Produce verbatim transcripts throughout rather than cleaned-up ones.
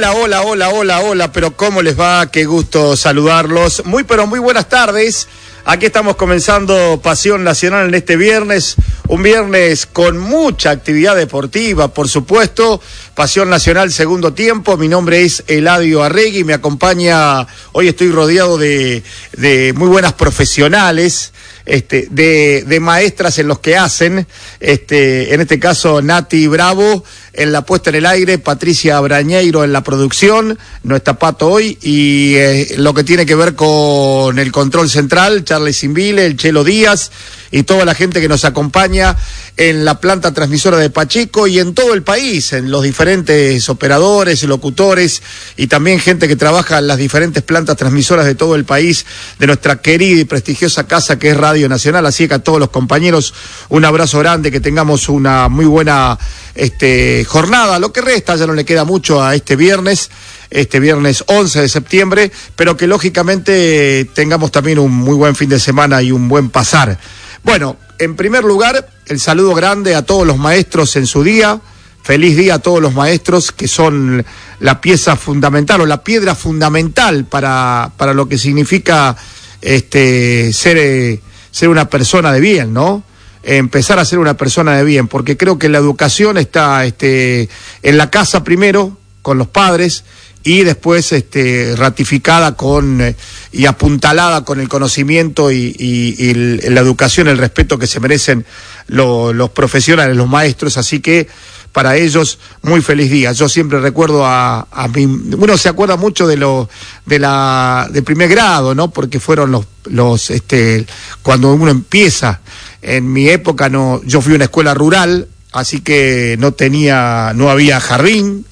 Hola, hola, hola, hola, hola, pero ¿cómo les va? Qué gusto saludarlos. Muy, pero muy buenas tardes. Aquí estamos comenzando Pasión Nacional en este viernes, un viernes con mucha actividad deportiva, por supuesto. Pasión Nacional, segundo tiempo. Mi nombre es Eladio Arregui, me acompaña, hoy estoy rodeado de, de muy buenas profesionales, este, de, de maestras en los que hacen, este, en este caso Nati Bravo en la puesta en el aire, Patricia Brañeiro en la producción, no está Pato hoy, y eh, lo que tiene que ver con el control central, Charles Simbile, el Chelo Díaz y toda la gente que nos acompaña en la planta transmisora de Pacheco y en todo el país, en los diferentes operadores, locutores y también gente que trabaja en las diferentes plantas transmisoras de todo el país, de nuestra querida y prestigiosa casa que es Radio Nacional. Así que a todos los compañeros un abrazo grande, que tengamos una muy buena este, jornada, lo que resta, ya no le queda mucho a este viernes, este viernes once de septiembre, pero que lógicamente tengamos también un muy buen fin de semana y un buen pasar. Bueno, en primer lugar, el saludo grande a todos los maestros en su día. Feliz día a todos los maestros, que son la pieza fundamental o la piedra fundamental para, para lo que significa este, ser, eh, ser una persona de bien, ¿no? Empezar a ser una persona de bien, porque creo que la educación está este, en la casa primero, con los padres, y después este, ratificada con eh, y apuntalada con el conocimiento y, y, y el, la educación, el respeto que se merecen lo, los profesionales, los maestros. Así que para ellos muy feliz día. Yo siempre recuerdo a, a mi, uno se acuerda mucho de lo de la de primer grado, ¿no? Porque fueron los los este cuando uno empieza. En mi época no, yo fui a una escuela rural, así que no tenía, no había jardín,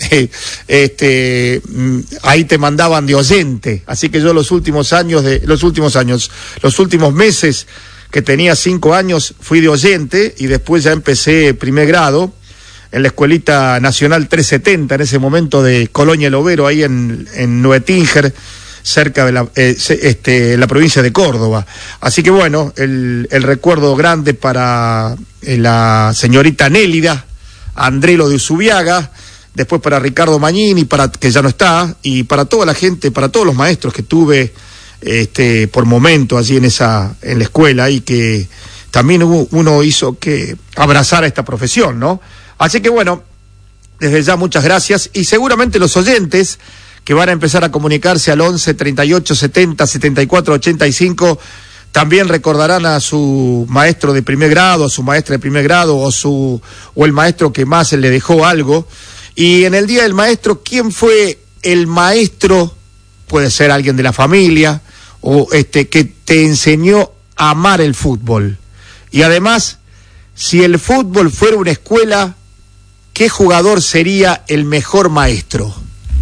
este, ahí te mandaban de oyente, así que yo los últimos años de, los últimos años, los últimos meses que tenía cinco años fui de oyente y después ya empecé primer grado en la Escuelita Nacional trescientos setenta, en ese momento de Colonia El Overo, ahí en, en Nuetínger, cerca de la, eh, este, la provincia de Córdoba. Así que bueno, el, el recuerdo grande para eh, la señorita Nélida Andrelo de Usubiaga, después para Ricardo Mañini, para, que ya no está, y para toda la gente, para todos los maestros que tuve este, por momento allí en esa, en la escuela, y que también hubo, uno hizo que abrazara esta profesión, ¿no? Así que bueno, desde ya muchas gracias, y seguramente los oyentes que van a empezar a comunicarse al once, treinta y ocho, setenta, setenta y cuatro, ochenta y cinco, también recordarán a su maestro de primer grado, a su maestra de primer grado, o su o el maestro que más le dejó algo. Y en el Día del Maestro, ¿quién fue el maestro? Puede ser alguien de la familia, o este que te enseñó a amar el fútbol. Y además, si el fútbol fuera una escuela, ¿qué jugador sería el mejor maestro?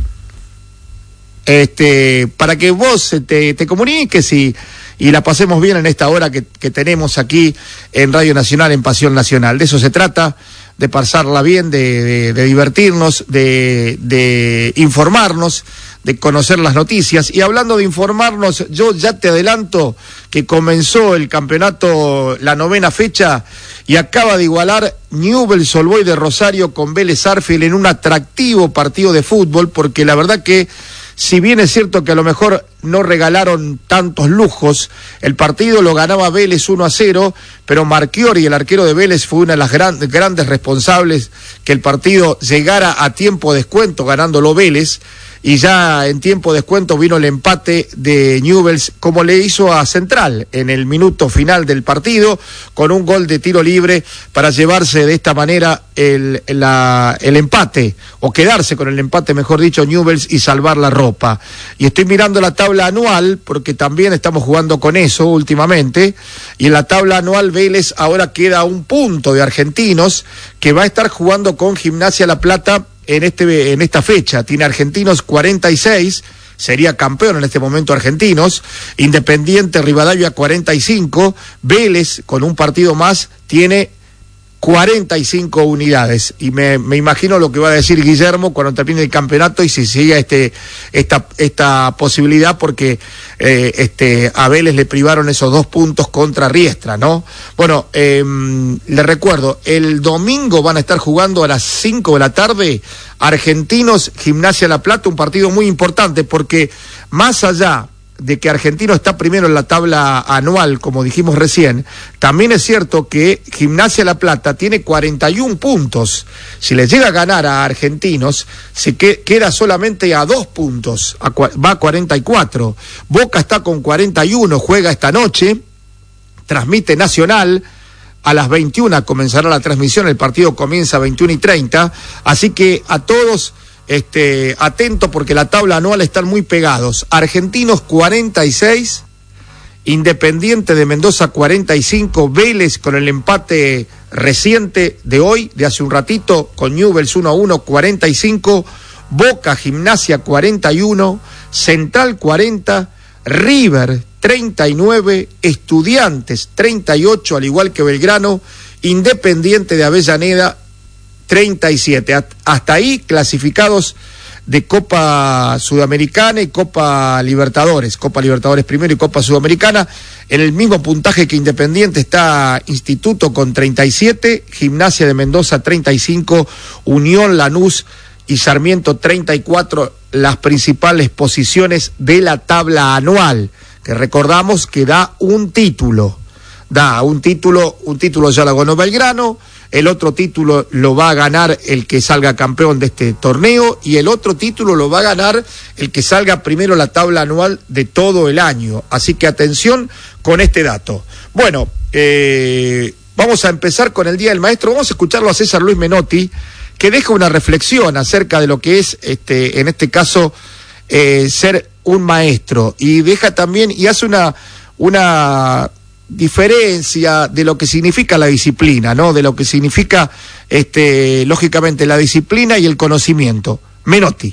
Este, para que vos te, te comuniques y, y la pasemos bien en esta hora que, que tenemos aquí en Radio Nacional, en Pasión Nacional. De eso se trata, de pasarla bien, de, de, de divertirnos, de, de informarnos, de conocer las noticias. Y hablando de informarnos, yo ya te adelanto que comenzó el campeonato, la novena fecha, y acaba de igualar Newell's Old Boys de Rosario con Vélez Sarsfield en un atractivo partido de fútbol, porque la verdad que si bien es cierto que a lo mejor no regalaron tantos lujos, el partido lo ganaba Vélez uno a cero, pero Marchiori, el arquero de Vélez, fue una de las gran, grandes responsables que el partido llegara a tiempo de descuento, ganándolo Vélez, y ya en tiempo de descuento vino el empate de Newell's, como le hizo a Central en el minuto final del partido, con un gol de tiro libre para llevarse de esta manera el, la, el empate, o quedarse con el empate, mejor dicho, Newell's, y salvar la ropa. Y estoy mirando la tabla anual, porque también estamos jugando con eso últimamente, y en la tabla anual Vélez ahora queda a un punto de Argentinos, que va a estar jugando con Gimnasia La Plata en este en esta fecha. Tiene Argentinos cuarenta y seis, sería campeón en este momento Argentinos, Independiente Rivadavia cuarenta y cinco, Vélez con un partido más tiene cuarenta y cinco unidades, y me, me imagino lo que va a decir Guillermo cuando termine el campeonato y si sigue este, esta, esta posibilidad, porque eh, este, a Vélez le privaron esos dos puntos contra Riestra, ¿no? Bueno, eh, le recuerdo, el domingo van a estar jugando a las cinco de la tarde Argentinos Gimnasia La Plata, un partido muy importante, porque más allá de que Argentino está primero en la tabla anual, como dijimos recién, también es cierto que Gimnasia La Plata tiene cuarenta y un puntos. Si le llega a ganar a Argentinos, se que, queda solamente a dos puntos, a, va a cuarenta y cuatro. Boca está con cuarenta y uno, juega esta noche, transmite Nacional, a las veintiuna comenzará la transmisión, el partido comienza a veintiuna y treinta, así que a todos... Este, atento porque la tabla anual están muy pegados. Argentinos cuarenta y seis, Independiente de Mendoza cuarenta y cinco, Vélez con el empate reciente de hoy, de hace un ratito, con Newell's uno a uno, cuarenta y cinco, Boca Gimnasia cuarenta y uno, Central cuarenta, River treinta y nueve, Estudiantes treinta y ocho, al igual que Belgrano, Independiente de Avellaneda treinta y siete. Hasta ahí clasificados de Copa Sudamericana y Copa Libertadores. Copa Libertadores primero y Copa Sudamericana. En el mismo puntaje que Independiente está Instituto con treinta y siete, Gimnasia de Mendoza treinta y cinco, Unión, Lanús y Sarmiento treinta y cuatro, las principales posiciones de la tabla anual, que recordamos que da un título. Da un título, un título ya lo ganó Belgrano. El otro título lo va a ganar el que salga campeón de este torneo y el otro título lo va a ganar el que salga primero la tabla anual de todo el año. Así que atención con este dato. Bueno, eh, vamos a empezar con el Día del Maestro. Vamos a escucharlo a César Luis Menotti, que deja una reflexión acerca de lo que es, este, en este caso, eh, ser un maestro. Y deja también, y hace una... una diferencia de lo que significa la disciplina, ¿no? De lo que significa, este, lógicamente, la disciplina y el conocimiento. Menotti.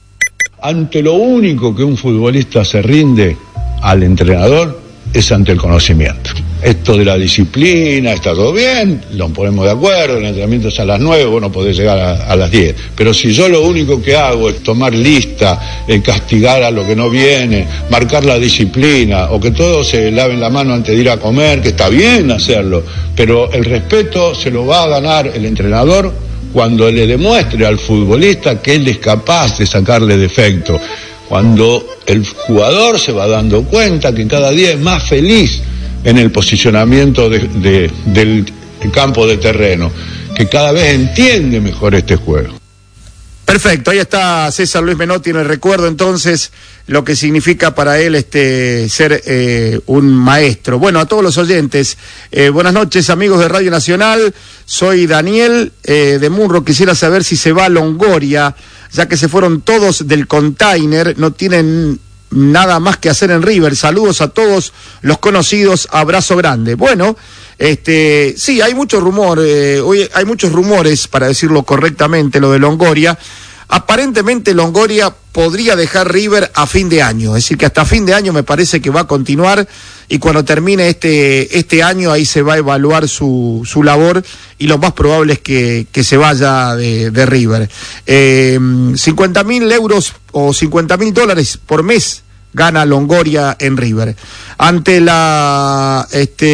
Ante lo único que un futbolista se rinde al entrenador es ante el conocimiento. Esto de la disciplina, está todo bien, lo ponemos de acuerdo, el entrenamiento es a las nueve, vos no podés llegar a, a las diez. Pero si yo lo único que hago es tomar lista, eh, castigar a lo que no viene, marcar la disciplina, o que todos se laven la mano antes de ir a comer, que está bien hacerlo, pero el respeto se lo va a ganar el entrenador cuando le demuestre al futbolista que él es capaz de sacarle defecto. Cuando el jugador se va dando cuenta que cada día es más feliz en el posicionamiento de, de, del campo de terreno, que cada vez entiende mejor este juego. Perfecto, ahí está César Luis Menotti en el recuerdo entonces lo que significa para él este ser eh, un maestro. Bueno, a todos los oyentes, eh, buenas noches amigos de Radio Nacional, soy Daniel eh, de Munro, quisiera saber si se va a Longoria, ya que se fueron todos del container, no tienen nada más que hacer en River. Saludos a todos los conocidos, abrazo grande. Bueno, este, sí, hay mucho rumor, eh, hoy hay muchos rumores, para decirlo correctamente, lo de Longoria. Aparentemente Longoria podría dejar River a fin de año, es decir, que hasta fin de año me parece que va a continuar, y cuando termine este, este año ahí se va a evaluar su, su labor, y lo más probable es que, que se vaya de, de River. Eh, cincuenta mil euros o cincuenta mil dólares por mes gana Longoria en River. Ante la...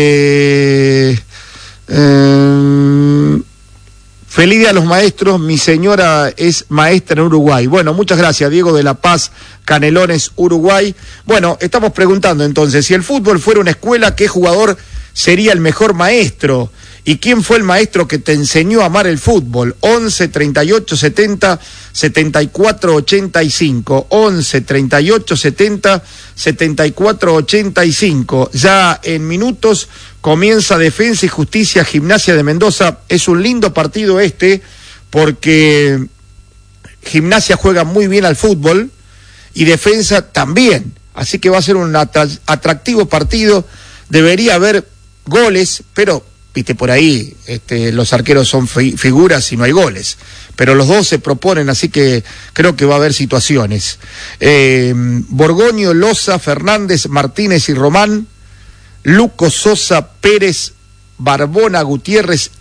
este eh, Feliz día a los maestros, mi señora es maestra en Uruguay. Bueno, muchas gracias, Diego de La Paz, Canelones, Uruguay. Bueno, estamos preguntando entonces, si el fútbol fuera una escuela, ¿qué jugador sería el mejor maestro? ¿Y quién fue el maestro que te enseñó a amar el fútbol? once, treinta y ocho, setenta, setenta y cuatro, ochenta y cinco. once, treinta y ocho, setenta, setenta y cuatro, ochenta y cinco. Ya en minutos comienza Defensa y Justicia, Gimnasia de Mendoza. Es un lindo partido este, porque Gimnasia juega muy bien al fútbol y Defensa también. Así que va a ser un atractivo partido. Debería haber goles, pero... viste, por ahí este, los arqueros son fi- figuras y no hay goles, pero los dos se proponen, así que creo que va a haber situaciones. eh, Borgoño, Loza, Fernández, Martínez y Román, Luco, Sosa, Pérez, Barbona, Gutiérrez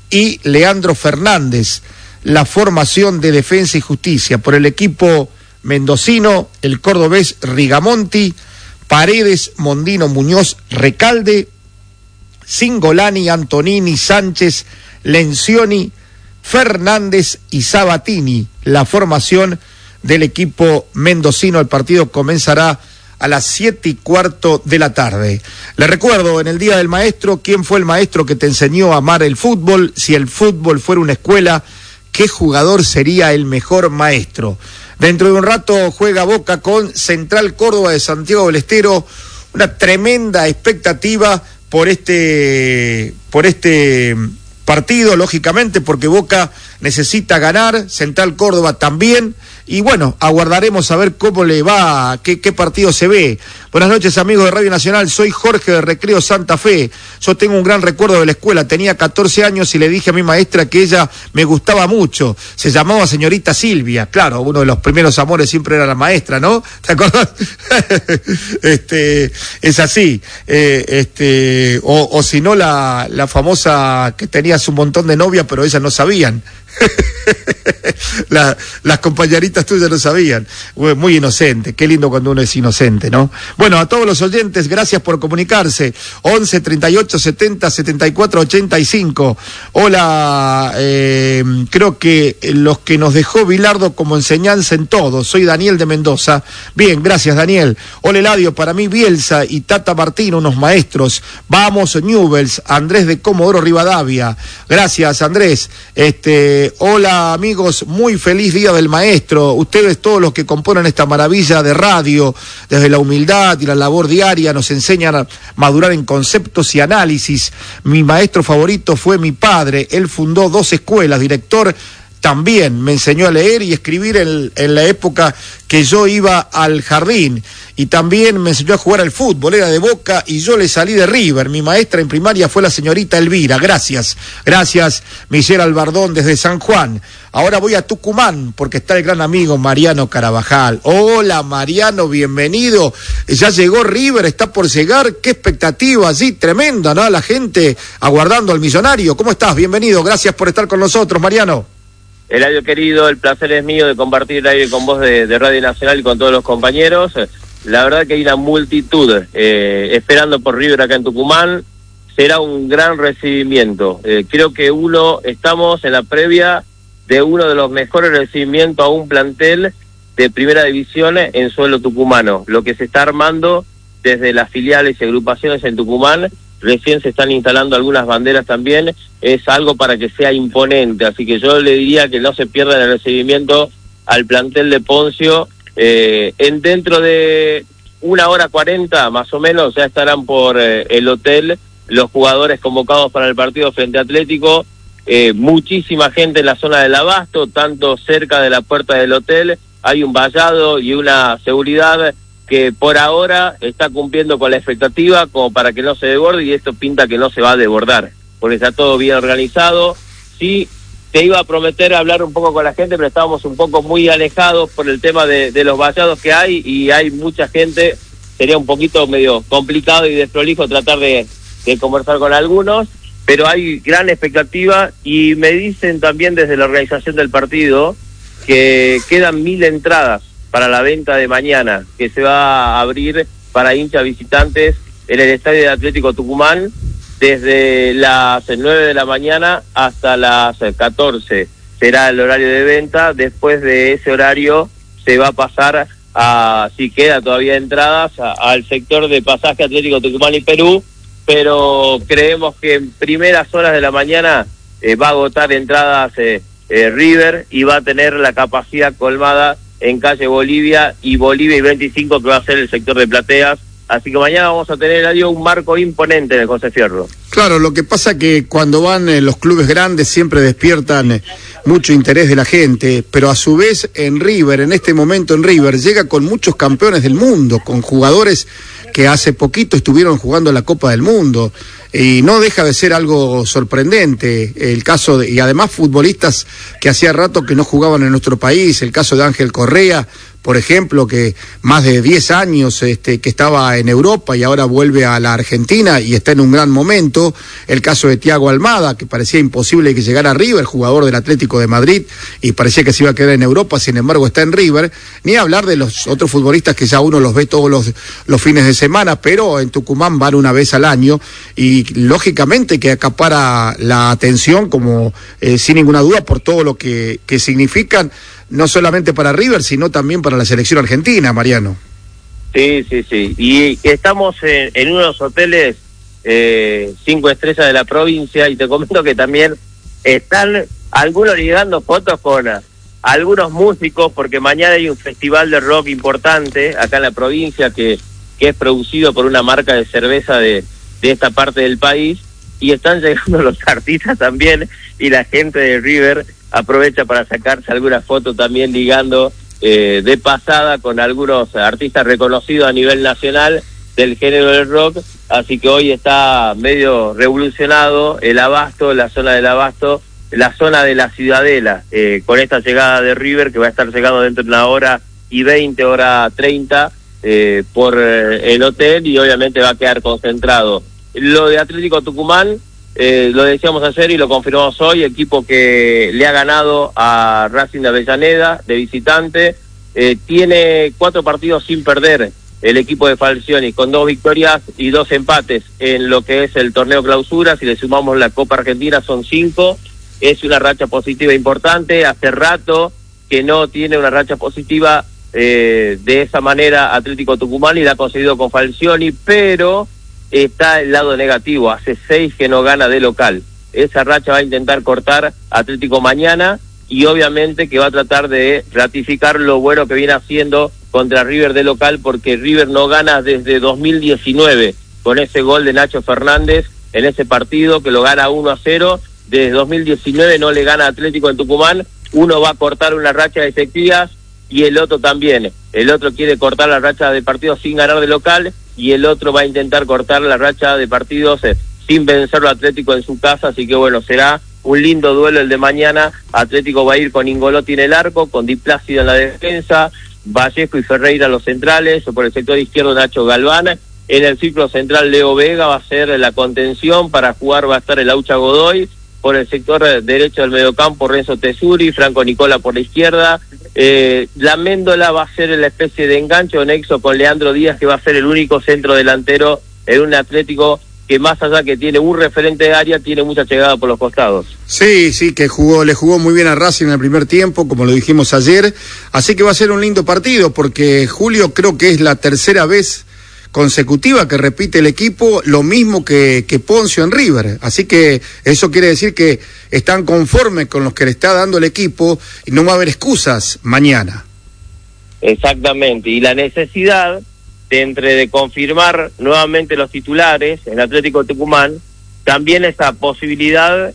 y Leandro Fernández. La formación de Defensa y Justicia. Por el equipo mendocino, el cordobés Rigamonti, Paredes, Mondino, Muñoz, Recalde, Cingolani, Antonini, Sánchez, Lencioni, Fernández y Sabatini. La formación del equipo mendocino. El partido comenzará a las siete y cuarto de la tarde. Le recuerdo, en el Día del Maestro, ¿quién fue el maestro que te enseñó a amar el fútbol? Si el fútbol fuera una escuela, ¿qué jugador sería el mejor maestro? Dentro de un rato juega Boca con Central Córdoba de Santiago del Estero. Una tremenda expectativa por este, por este partido, lógicamente, porque Boca necesita ganar, Central Córdoba también. Y bueno, aguardaremos a ver cómo le va, qué, qué partido se ve. Buenas noches, amigos de Radio Nacional, soy Jorge de Recreo Santa Fe. Yo tengo un gran recuerdo de la escuela, tenía catorce años y le dije a mi maestra que ella me gustaba mucho. Se llamaba señorita Silvia, claro, uno de los primeros amores siempre era la maestra, ¿no? ¿Te acuerdas? este, es así. Eh, este, o, o si no, la, la famosa que tenías un montón de novias, pero ellas no sabían. La, las compañeritas tuyas no sabían. Muy inocente, qué lindo cuando uno es inocente, ¿no? Bueno, a todos los oyentes, gracias por comunicarse. once, treinta y ocho, setenta, setenta y cuatro, ochenta y cinco. Hola, eh, creo que los que nos dejó Bilardo como enseñanza en todo. Soy Daniel de Mendoza. Bien, gracias, Daniel. Hola, Eladio, para mí Bielsa y Tata Martino, unos maestros. Vamos, Newells, Andrés de Comodoro Rivadavia. Gracias, Andrés. Este, hola, amigos, muy feliz Día del Maestro. Ustedes, todos los que componen esta maravilla de radio, desde la humildad y la labor diaria, nos enseñan a madurar en conceptos y análisis. Mi maestro favorito fue mi padre. Él fundó dos escuelas, director también, me enseñó a leer y escribir en, en la época que yo iba al jardín, y también me enseñó a jugar al fútbol, era de Boca y yo le salí de River. Mi maestra en primaria fue la señorita Elvira. Gracias, gracias, Michelle Albardón desde San Juan. Ahora voy a Tucumán porque está el gran amigo Mariano Carabajal. Hola, Mariano, bienvenido. Ya llegó River, está por llegar. Qué expectativa, sí, tremenda, ¿no? La gente aguardando al millonario. ¿Cómo estás? Bienvenido, gracias por estar con nosotros, Mariano. Eladio querido, el placer es mío de compartir el aire con vos de, de Radio Nacional y con todos los compañeros. La verdad que hay una multitud eh, esperando por River acá en Tucumán. Será un gran recibimiento. Eh, creo que uno estamos en la previa de uno de los mejores recibimientos a un plantel de primera división en suelo tucumano. Lo que se está armando desde las filiales y agrupaciones en Tucumán, recién se están instalando algunas banderas también, es algo para que sea imponente, así que yo le diría que no se pierdan el recibimiento al plantel de Poncio. Eh, en dentro de una hora cuarenta más o menos ya estarán por eh, el hotel los jugadores convocados para el partido frente a Atlético. Eh, muchísima gente en la zona del Abasto, tanto cerca de la puerta del hotel, hay un vallado y una seguridad que por ahora está cumpliendo con la expectativa como para que no se desborde, y esto pinta que no se va a desbordar, porque está todo bien organizado. Sí, te iba a prometer hablar un poco con la gente, pero estábamos un poco muy alejados por el tema de, de los vallados que hay, y hay mucha gente, sería un poquito medio complicado y desprolijo tratar de, de conversar con algunos, pero hay gran expectativa, y me dicen también desde la organización del partido que quedan mil entradas para la venta de mañana, que se va a abrir para hinchas visitantes en el Estadio de Atlético Tucumán desde las nueve de la mañana hasta las catorce. Será el horario de venta. Después de ese horario se va a pasar a, si queda todavía entradas, a, al sector de pasaje Atlético Tucumán y Perú, pero creemos que en primeras horas de la mañana eh, va a agotar entradas eh, eh, River, y va a tener la capacidad colmada en calle Bolivia y Bolivia y veinticinco, que va a ser el sector de plateas. Así que mañana vamos a tener, adiós, un marco imponente en el José Fierro. Claro, lo que pasa que cuando van eh, los clubes grandes siempre despiertan eh, mucho interés de la gente, pero a su vez en River, en este momento en River, llega con muchos campeones del mundo, con jugadores que hace poquito estuvieron jugando la Copa del Mundo, y no deja de ser algo sorprendente el caso de, y además futbolistas que hacía rato que no jugaban en nuestro país, el caso de Ángel Correa, por ejemplo, que más de diez años este, que estaba en Europa y ahora vuelve a la Argentina y está en un gran momento. El caso de Thiago Almada, que parecía imposible que llegara a River, jugador del Atlético de Madrid, y parecía que se iba a quedar en Europa, sin embargo está en River. Ni hablar de los otros futbolistas que ya uno los ve todos los, los fines de semana, pero en Tucumán van una vez al año y lógicamente que acapara la atención, como eh, sin ninguna duda, por todo lo que, que significan, no solamente para River, sino también para la selección argentina, Mariano. Sí, sí, sí. Y estamos en, en uno de los hoteles eh, cinco estrellas de la provincia, y te comento que también están algunos ligando fotos con a, algunos músicos, porque mañana hay un festival de rock importante acá en la provincia que, que es producido por una marca de cerveza de, de esta parte del país, y están llegando los artistas también, y la gente de River aprovecha para sacarse algunas fotos también ligando eh, de pasada con algunos artistas reconocidos a nivel nacional del género del rock. Así que hoy está medio revolucionado el Abasto, la zona del Abasto, la zona de la Ciudadela, eh, con esta llegada de River, que va a estar llegando dentro de una hora y veinte, hora treinta, eh, por eh, el hotel, y obviamente va a quedar concentrado. Lo de Atlético Tucumán, Eh, lo decíamos ayer y lo confirmamos hoy, equipo que le ha ganado a Racing de Avellaneda de visitante, eh, tiene cuatro partidos sin perder el equipo de Falcioni, con dos victorias y dos empates en lo que es el torneo clausura. Si le sumamos la Copa Argentina son cinco, es una racha positiva importante. Hace rato que no tiene una racha positiva eh, de esa manera Atlético Tucumán, y la ha conseguido con Falcioni, pero está el lado negativo, hace seis que no gana de local. Esa racha va a intentar cortar Atlético mañana, y obviamente que va a tratar de ratificar lo bueno que viene haciendo contra River de local, porque River no gana desde dos mil diecinueve, con ese gol de Nacho Fernández en ese partido, que lo gana uno a cero. Desde dos mil diecinueve no le gana a Atlético en Tucumán. Uno va a cortar una racha de sequías y el otro también. El otro quiere cortar la racha de partidos sin ganar de local, y el otro va a intentar cortar la racha de partidos eh, sin vencerlo a Atlético en su casa. Así que bueno, será un lindo duelo el de mañana. Atlético va a ir con Ingolotti en el arco, con Di Plácido en la defensa, Vallejo y Ferreira los centrales, o por el sector izquierdo Nacho Galván. En el círculo central Leo Vega va a ser la contención, para jugar va a estar el Aucha Godoy. Por el sector derecho del mediocampo Renzo Tesuri, Franco Nicola por la izquierda. Eh, la Méndola va a ser la especie de enganche o nexo con Leandro Díaz, que va a ser el único centro delantero en un Atlético que, más allá que tiene un referente de área, tiene mucha llegada por los costados. Sí, sí, que jugó, le jugó muy bien a Racing en el primer tiempo, como lo dijimos ayer. Así que va a ser un lindo partido, porque Julio, creo que es la tercera vez consecutiva que repite el equipo lo mismo que, que Poncio en River, así que eso quiere decir que están conformes con los que le está dando el equipo y no va a haber excusas mañana. Exactamente, y la necesidad de entre de confirmar nuevamente los titulares en Atlético Tucumán, también esa posibilidad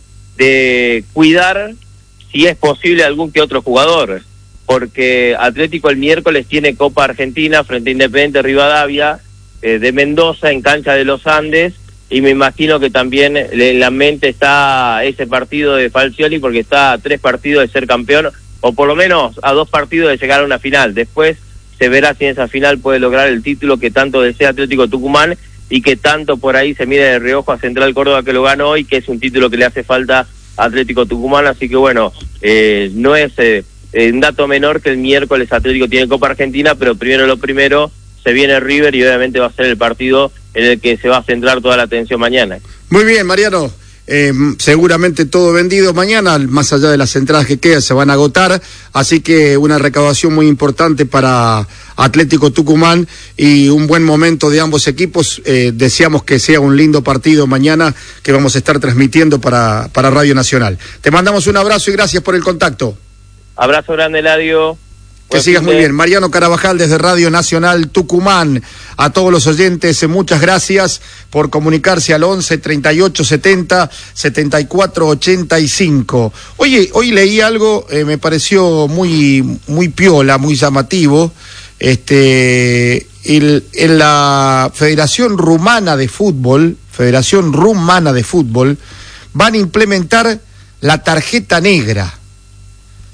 de cuidar, si es posible, algún que otro jugador, porque Atlético el miércoles tiene Copa Argentina frente a Independiente Rivadavia de Mendoza en cancha de los Andes, y me imagino que también en la mente está ese partido de Falcioni, porque está a tres partidos de ser campeón, o por lo menos a dos partidos de llegar a una final. Después se verá si en esa final puede lograr el título que tanto desea Atlético Tucumán, y que tanto por ahí se mira de reojo a Central Córdoba, que lo ganó hoy, que es un título que le hace falta a Atlético Tucumán. Así que bueno, eh, no es eh, un dato menor que el miércoles Atlético tiene Copa Argentina, pero primero lo primero, se viene River, y obviamente va a ser el partido en el que se va a centrar toda la atención mañana. Muy bien, Mariano, eh, seguramente todo vendido mañana, más allá de las entradas que quedan, se van a agotar, así que una recaudación muy importante para Atlético Tucumán y un buen momento de ambos equipos. Eh, deseamos que sea un lindo partido mañana, que vamos a estar transmitiendo para, para Radio Nacional. Te mandamos un abrazo y gracias por el contacto. Abrazo grande, Eladio. Que sigas muy bien. Mariano Carabajal desde Radio Nacional Tucumán. A todos los oyentes, muchas gracias por comunicarse al once, treinta y ocho, setenta, setenta y cuatro, ochenta y cinco. Oye, hoy leí algo, eh, me pareció muy, muy piola, muy llamativo. Este, el, en la Federación Rumana de Fútbol, Federación Rumana de Fútbol, van a implementar la tarjeta negra.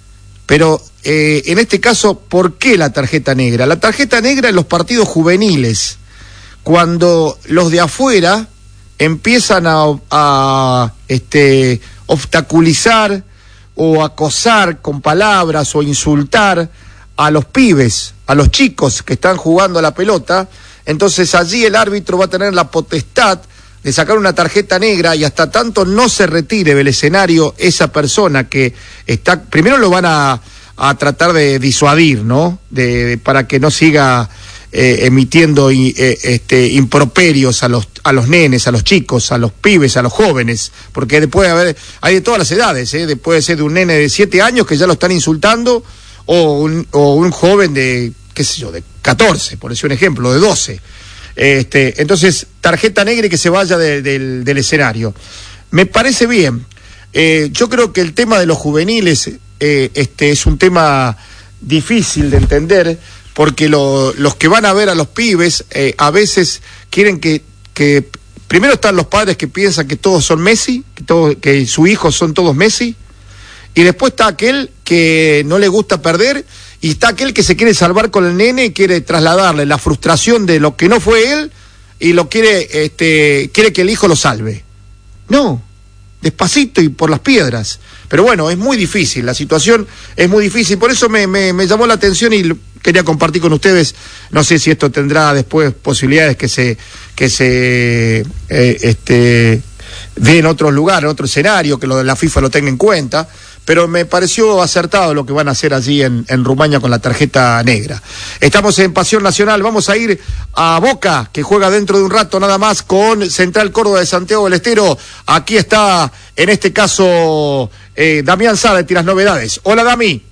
Pero eh, en este caso, ¿por qué la tarjeta negra? La tarjeta negra en los partidos juveniles, cuando los de afuera empiezan a, a este, obstaculizar o acosar con palabras o insultar a los pibes, a los chicos que están jugando a la pelota, entonces allí el árbitro va a tener la potestad de sacar una tarjeta negra y hasta tanto no se retire del escenario esa persona que está, primero lo van a, a tratar de disuadir, ¿no? De, de, para que no siga eh, emitiendo y, eh, este, improperios a los, a los nenes, a los chicos, a los pibes, a los jóvenes, porque después de haber, hay de todas las edades, ¿eh? Puede ser de un nene de siete años que ya lo están insultando, o un, o un joven de, qué sé yo, de catorce, por decir un ejemplo, de doce. Este, entonces, tarjeta negra y que se vaya de, de, del escenario. Me parece bien. Eh, yo creo que el tema de los juveniles eh, este, es un tema difícil de entender, porque lo, los que van a ver a los pibes eh, a veces quieren que, que... Primero están los padres que piensan que todos son Messi, que, todo, que sus hijos son todos Messi, y después está aquel que no le gusta perder, y está aquel que se quiere salvar con el nene y quiere trasladarle la frustración de lo que no fue él y lo quiere, este, quiere que el hijo lo salve. No, despacito y por las piedras. Pero bueno, es muy difícil, la situación es muy difícil, por eso me, me, me llamó la atención y quería compartir con ustedes. No sé si esto tendrá después posibilidades que se, que se, eh, este, dé en otros lugares, en otro escenario, que lo de la FIFA lo tenga en cuenta. Pero me pareció acertado lo que van a hacer allí en, en Rumania con la tarjeta negra. Estamos en Pasión Nacional, vamos a ir a Boca, que juega dentro de un rato nada más con Central Córdoba de Santiago del Estero. Aquí está, en este caso, eh, Damián Zárate y las novedades. Hola, Dami.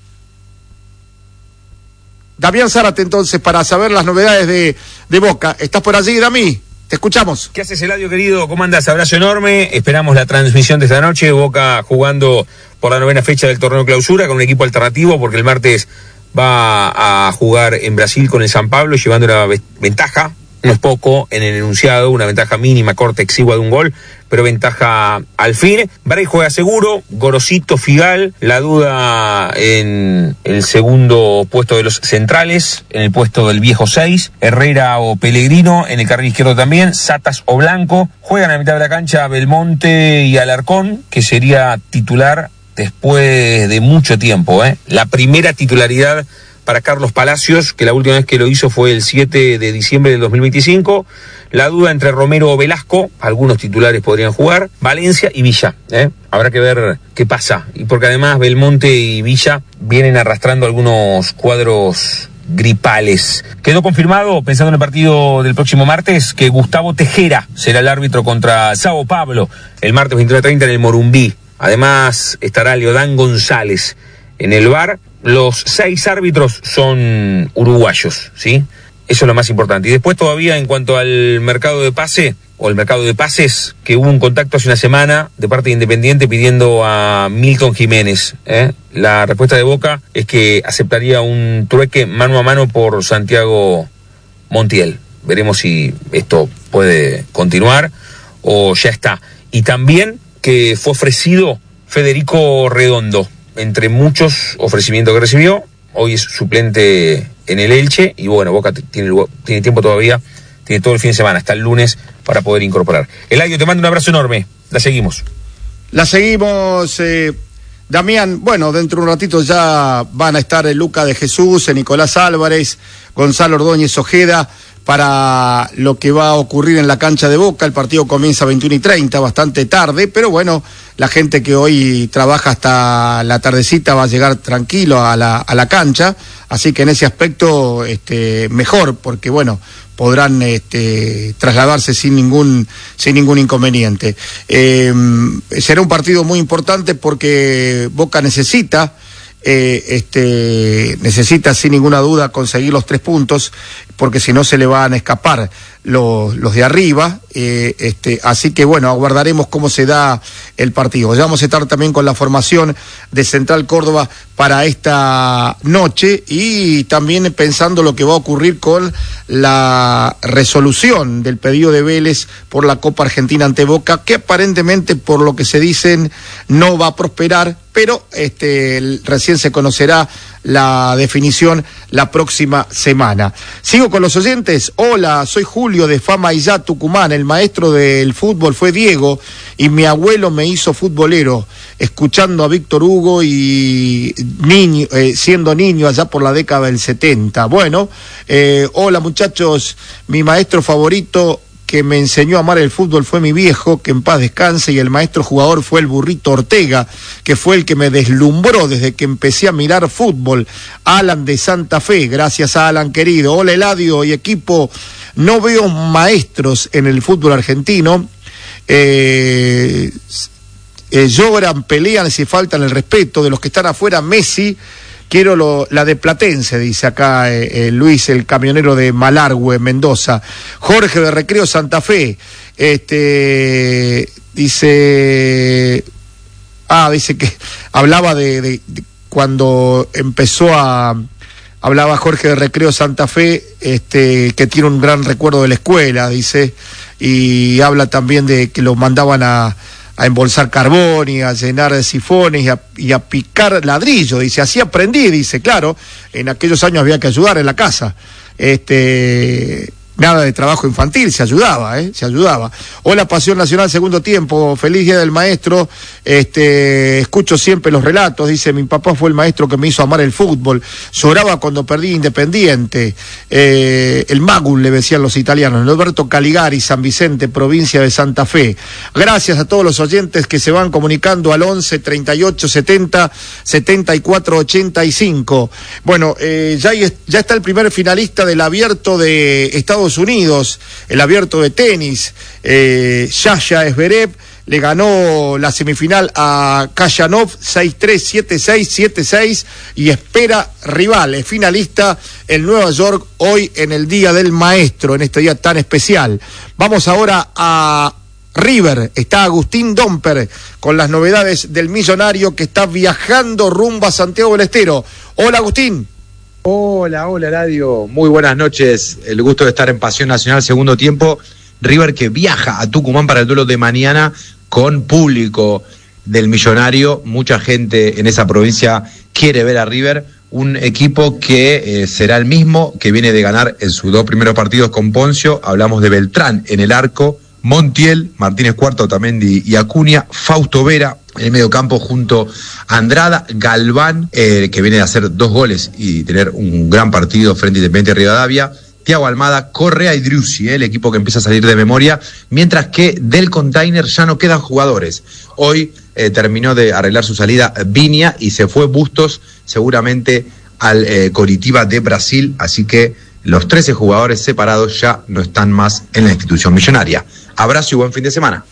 Damián Zárate, entonces, para saber las novedades de, de Boca. ¿Estás por allí, Dami? Te escuchamos. ¿Qué haces, Eladio, querido? ¿Cómo andas? Abrazo enorme. Esperamos la transmisión de esta noche. Boca jugando por la novena fecha del torneo clausura con un equipo alternativo, porque el martes va a jugar en Brasil con el San Pablo, llevando una ventaja, no es poco, en el enunciado, una ventaja mínima, corta, exigua de un gol, pero ventaja al fin. Bray juega seguro, Gorosito, Figal, la duda en el segundo puesto de los centrales, en el puesto del viejo seis, Herrera o Pellegrino, en el carril izquierdo también, Satas o Blanco. Juegan a la mitad de la cancha Belmonte y Alarcón, que sería titular después de mucho tiempo, ¿eh? La primera titularidad para Carlos Palacios, que la última vez que lo hizo fue el siete de diciembre del dos mil veinticinco. La duda entre Romero o Velasco, algunos titulares podrían jugar, Valencia y Villa, ¿eh? Habrá que ver qué pasa, y porque además Belmonte y Villa vienen arrastrando algunos cuadros gripales. Quedó confirmado, pensando en el partido del próximo martes, que Gustavo Tejera será el árbitro contra Sao Pablo el martes veintiuno treinta en el Morumbí. Además estará Leodán González en el V A R. Los seis árbitros son uruguayos, ¿sí? Eso es lo más importante. Y después todavía, en cuanto al mercado de pase, o el mercado de pases, que hubo un contacto hace una semana de parte de Independiente pidiendo a Milton Jiménez, ¿eh? La respuesta de Boca es que aceptaría un trueque mano a mano por Santiago Montiel. Veremos si esto puede continuar o ya está. Y también que fue ofrecido Federico Redondo, entre muchos ofrecimientos que recibió. Hoy es suplente en el Elche y bueno, Boca tiene, tiene tiempo todavía, tiene todo el fin de semana, hasta el lunes, para poder incorporar. Eladio, te mando un abrazo enorme, la seguimos. La seguimos, eh, Damián. Bueno, dentro de un ratito ya van a estar el Luca de Jesús, el Nicolás Álvarez, Gonzalo Ordóñez Ojeda, para lo que va a ocurrir en la cancha de Boca. El partido comienza a veintiuno y treinta, bastante tarde, pero bueno, la gente que hoy trabaja hasta la tardecita va a llegar tranquilo a la, a la cancha, así que en ese aspecto este, mejor, porque bueno, podrán este, trasladarse sin ningún, sin ningún inconveniente. Eh, será un partido muy importante porque Boca necesita Eh, este, necesita sin ninguna duda conseguir los tres puntos, porque si no se le van a escapar los, los de arriba, eh, este, así que bueno, aguardaremos cómo se da el partido. Ya vamos a estar también con la formación de Central Córdoba para esta noche, y también pensando lo que va a ocurrir con la resolución del pedido de Vélez por la Copa Argentina ante Boca, que aparentemente, por lo que se dicen, no va a prosperar, pero este, recién se conocerá la definición la próxima semana. Sigo con los oyentes. Hola, soy Julio de Fama y Ya, Tucumán. El maestro del fútbol fue Diego y mi abuelo me hizo futbolero, escuchando a Víctor Hugo y niño, eh, siendo niño allá por la década del setenta. Bueno, eh, hola muchachos, mi maestro favorito que me enseñó a amar el fútbol fue mi viejo, que en paz descanse, y el maestro jugador fue el Burrito Ortega, que fue el que me deslumbró desde que empecé a mirar fútbol. Alan de Santa Fe, gracias a Alan querido. Hola Eladio y equipo, no veo maestros en el fútbol argentino, eh, eh, lloran, pelean si faltan el respeto de los que están afuera. Messi, quiero lo, la de Platense, dice acá eh, eh, Luis, el camionero de Malargüe, Mendoza. Jorge de Recreo Santa Fe, este, dice, ah, dice que hablaba de, de, de cuando empezó a, hablaba Jorge de Recreo Santa Fe, este, que tiene un gran recuerdo de la escuela, dice, y habla también de que lo mandaban a a embolsar carbón y a llenar de sifones y a, y a picar ladrillo, dice, así aprendí, dice, claro, en aquellos años había que ayudar en la casa, este, nada de trabajo infantil, se ayudaba, eh, se ayudaba. Hola Pasión Nacional, segundo tiempo, feliz día del maestro, este, escucho siempre los relatos, dice, mi papá fue el maestro que me hizo amar el fútbol, lloraba cuando perdí Independiente, eh, el Magul le decían los italianos, Alberto Caligari, San Vicente, provincia de Santa Fe. Gracias a todos los oyentes que se van comunicando al once, treinta y ocho, setenta, setenta y cuatro, ochenta y cinco. Bueno, eh, ya, ya está el primer finalista del abierto de Estados Unidos, el abierto de tenis, eh, Yaya Zverev le ganó la semifinal a Kayanov seis tres, siete seis, siete seis y espera rival, es finalista en Nueva York hoy en el Día del Maestro, en este día tan especial. Vamos ahora a River, está Agustín Domper con las novedades del millonario que está viajando rumbo a Santiago del Estero. Hola Agustín. Hola, hola Radio, muy buenas noches, el gusto de estar en Pasión Nacional, segundo tiempo. River que viaja a Tucumán para el duelo de mañana con público del millonario, mucha gente en esa provincia quiere ver a River, un equipo que eh, será el mismo que viene de ganar en sus dos primeros partidos con Poncio. Hablamos de Beltrán en el arco, Montiel, Martínez Cuarto, Otamendi y Acuña, Fausto Vera en el mediocampo junto a Andrada, Galván, eh, que viene de hacer dos goles y tener un gran partido frente a Independiente Rivadavia, Thiago Almada, Correa y Driussi, eh, el equipo que empieza a salir de memoria, mientras que del Container ya no quedan jugadores. Hoy eh, terminó de arreglar su salida Viña y se fue Bustos seguramente al eh, Coritiba de Brasil, así que los trece jugadores separados ya no están más en la institución millonaria. Abrazo y buen fin de semana.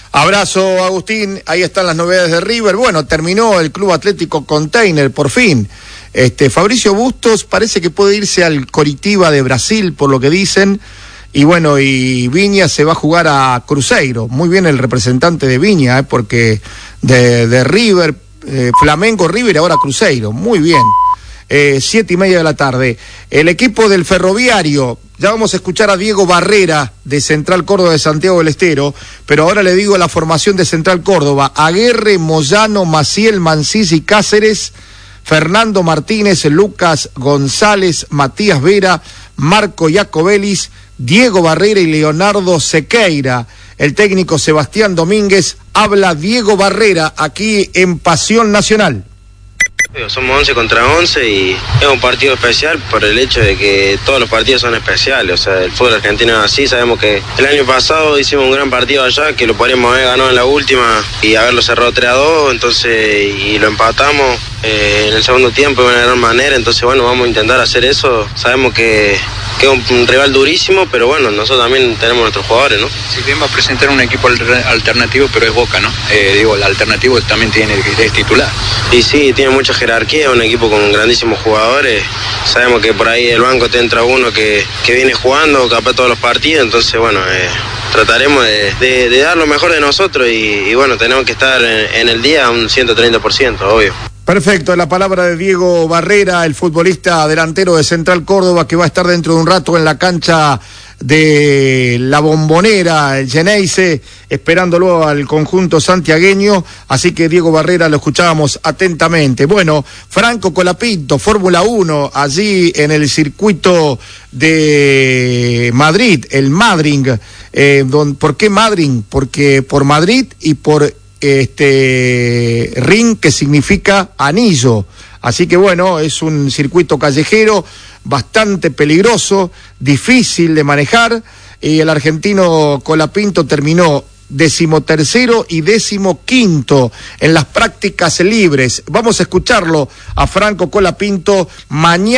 Abrazo Agustín, ahí están las novedades de River. Bueno, terminó el Club Atlético Container, por fin. Este, Fabricio Bustos parece que puede irse al Coritiba de Brasil, por lo que dicen, y bueno, y Viña se va a jugar a Cruzeiro. Muy bien el representante de Viña, eh, porque de, de River, eh, Flamengo, River, ahora Cruzeiro, muy bien. Eh, siete y media de la tarde. El equipo del Ferroviario, ya vamos a escuchar a Diego Barrera de Central Córdoba de Santiago del Estero, pero ahora le digo la formación de Central Córdoba: Aguerre, Moyano, Maciel, Mancís y Cáceres, Fernando Martínez, Lucas González, Matías Vera, Marco Iacobelis, Diego Barrera y Leonardo Sequeira. El técnico Sebastián Domínguez, habla Diego Barrera aquí en Pasión Nacional. Somos once contra once y es un partido especial por el hecho de que todos los partidos son especiales, o sea, el fútbol argentino es así. Sabemos que el año pasado hicimos un gran partido allá, que lo podríamos haber ganado en la última y haberlo cerrado tres a dos, entonces, y lo empatamos eh, en el segundo tiempo de una gran manera, entonces bueno, vamos a intentar hacer eso. Sabemos que, que es un, un rival durísimo, pero bueno, nosotros también tenemos nuestros jugadores, ¿no? Si bien va a presentar un equipo alternativo, pero es Boca, ¿no? Eh, digo, el alternativo también tiene que es titular. Y sí, tiene mucha jerarquía, es un equipo con grandísimos jugadores. Sabemos que por ahí el banco te entra uno que, que viene jugando capaz todos los partidos, entonces bueno, eh, trataremos de, de, de dar lo mejor de nosotros y, y bueno, tenemos que estar en, en el día a un ciento treinta por ciento, obvio. Perfecto, la palabra de Diego Barrera, el futbolista delantero de Central Córdoba, que va a estar dentro de un rato en la cancha de la Bombonera, el Geneise, esperándolo al conjunto santiagueño, así que Diego Barrera lo escuchábamos atentamente. Bueno, Franco Colapinto, Fórmula uno, allí en el circuito de Madrid, el Madrid. Eh, don, ¿Por qué Madrid? Porque por Madrid y por este ring, que significa anillo. Así que bueno, es un circuito callejero bastante peligroso, difícil de manejar, y el argentino Colapinto terminó decimotercero y decimoquinto en las prácticas libres. Vamos a escucharlo a Franco Colapinto mañana.